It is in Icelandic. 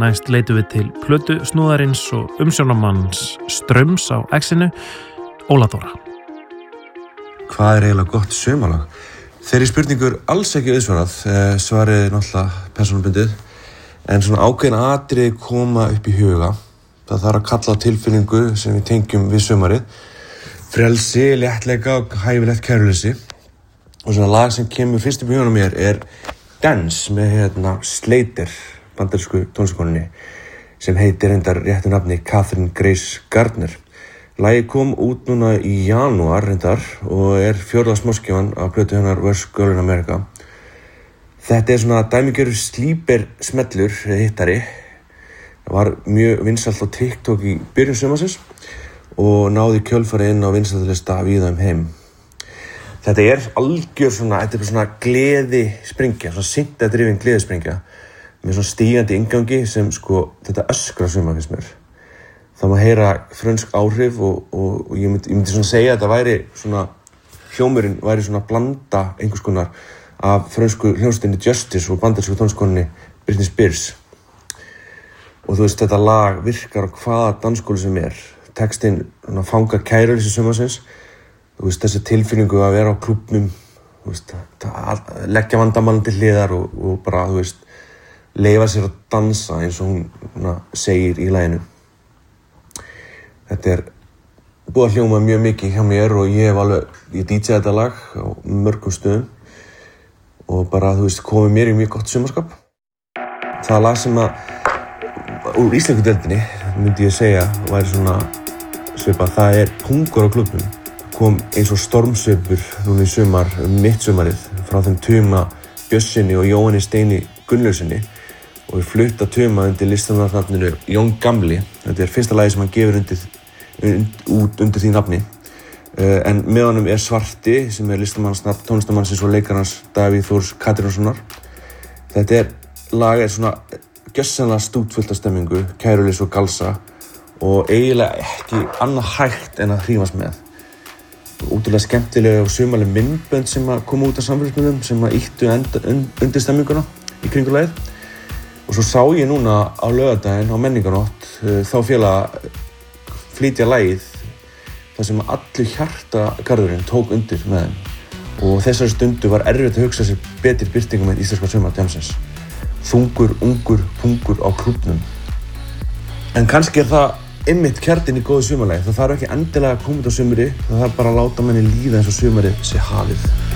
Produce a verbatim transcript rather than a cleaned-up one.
næst leitum við til plötu snúðarins og umsjónarmanns Ströms á X-inu, Óla Dóra. Hvað er eiginlega gott sumarlag? Þeirri spurningur alls ekki auðsvarað, svarið er náttúrulega persónubundið, en svona ákveðin atriði koma upp í huga. Það þarf að kalla á tilfinningu sem við tengjum við sumarið, frelsi, léttleika og hæfilegt kæruleysi. Og svona lag sem kemur fyrst upp í huganum mér er Dance með hérna Slater, bandarísku tónlistakonunni, sem heitir reyndar réttu nafni Kathryn Grace Gardner. Lagið kom út núna í janúar reyndar og er fjórða smáskífan af plötu hennar Worst Girl in America. Þetta er svona dæmigerður sleeper smellur hittari. Það var mjög vinsælt á TikTok í byrjun sumarsins og náði kjölfarið inn á vinsældarlista víða um heim. Þetta er algjör svona, þetta er svona gleði sprengja, svona syntadrifin gleði sprengja með svona stígandi inngangi sem sko þetta öskra sumar finnst mér. Það má heyra frönsk áhrif og, og, og ég, myndi, ég myndi svona segja að þetta væri svona, hljómurinn væri svona blanda einhvers konar af frönsku hljómsveitinni Justice og bandarísku tónlistakonunni Britney Spears. Og þú veist, þetta lag virkar á hvaða dansskóli sem er. Textinn fangar kæruleysi sumarsins. Þú veist, þessi tilfinningu að vera á klúbbnum, þú veist, að leggja vandamálinn til hliðar og, og bara, þú veist, leyfa sér að dansa eins og hún na, segir í laginu. Þetta er búið að hljóma mjög mikið hjá mér og ég hef alveg, ég dý djei þetta lag á mörgum stöðum og bara, þú veist, komið mér í mjög gott sumarskap. Það er lag sem að úr íslensku deildinni, myndi ég segja, væri svona svipað, það er Pungur á klúbbnum. Kom eins og stormsveipur núna í sumar, um mitt sumarið, frá þeim Tuma Bjössinni og Jóhanni Steini Gunnlausinni og við flutta Tuma undir listamannsnafninu Jón Gamli. Þetta er fyrsta lagi sem hann gefur undir, und, út undir því nafni. Uh, en með honum er Svarti, sem er listamannsnafn tónlistamannsins og leikarans Davíð Þórs Katrínasonar. Þetta er lag er svona gjörsamlega stútfullt af stemmingu, kæruleysi og galsa og eiginlega ekki annað hægt en að hrífast með. Útrúlega skemmtilega og sumarleg myndbönd sem að koma út af samfélagsmiðlum sem að ýttu undir stemminguna í kringu lagið. Og svo sá ég núna á laugardaginn á menningarnótt þá félaga flytja lagið þar sem allur hjartagarðurinn tók undir með þeim. Og þessari stundu var erfitt að hugsa sér betri birtingum með íslenska sumardjammsins. Þungur, ungur, pungur á klúbbnum. En kannski er það einmitt kjarninn í góðu sumarlagi. Það þarf ekki endilega að koma út á sumri, það þarf bara að láta manni líða eins og sumarið sé hafið.